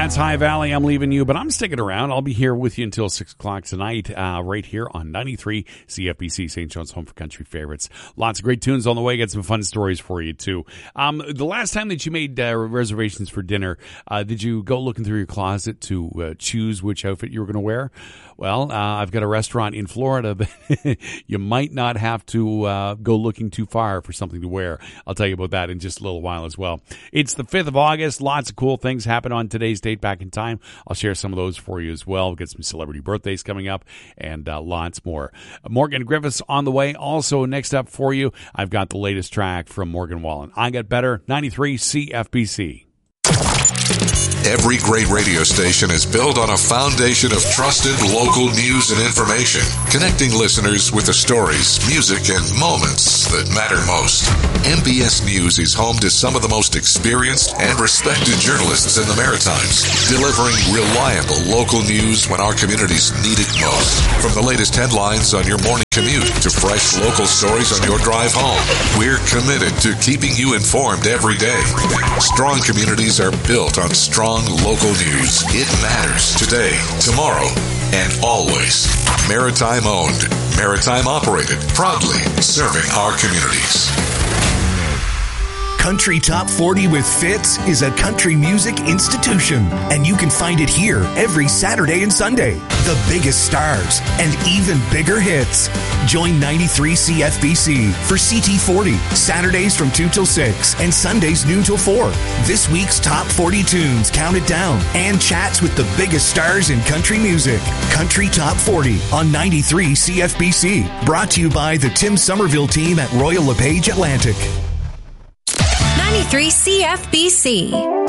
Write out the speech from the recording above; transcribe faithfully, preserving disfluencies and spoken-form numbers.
That's High Valley. I'm leaving you, but I'm sticking around. I'll be here with you until six o'clock tonight, uh, right here on ninety-three C F B C, Saint John's home for country favorites. Lots of great tunes on the way. Got some fun stories for you, too. Um, the last time that you made uh, reservations for dinner, uh, did you go looking through your closet to uh, choose which outfit you were going to wear? Well, uh, I've got a restaurant in Florida that you might not have to uh, go looking too far for something to wear. I'll tell you about that in just a little while as well. It's the fifth of August. Lots of cool things happen on today's date back in time. I'll share some of those for you as well. We'll get some celebrity birthdays coming up and uh, lots more. Morgan Griffiths on the way. Also, next up for you, I've got the latest track from Morgan Wallen. I Got Better, ninety-three C F B C. Every great radio station is built on a foundation of trusted local news and information, connecting listeners with the stories, music, and moments that matter most. M B S News is home to some of the most experienced and respected journalists in the Maritimes, delivering reliable local news when our communities need it most. From the latest headlines on your morning commute to fresh local stories on your drive home, we're committed to keeping you informed every day. Strong communities are built on strong local news. It matters today, tomorrow, and always. Maritime owned, Maritime operated, proudly serving our communities. Country Top forty with Fitz is a country music institution, and you can find it here every Saturday and Sunday. The biggest stars and even bigger hits. Join ninety-three C F B C for C T forty, Saturdays from two till six and Sundays noon till four. This week's Top forty tunes counted down and chats with the biggest stars in country music. Country Top forty on ninety-three C F B C. Brought to you by the Tim Somerville team at Royal LePage Atlantic. ninety-three C F B C.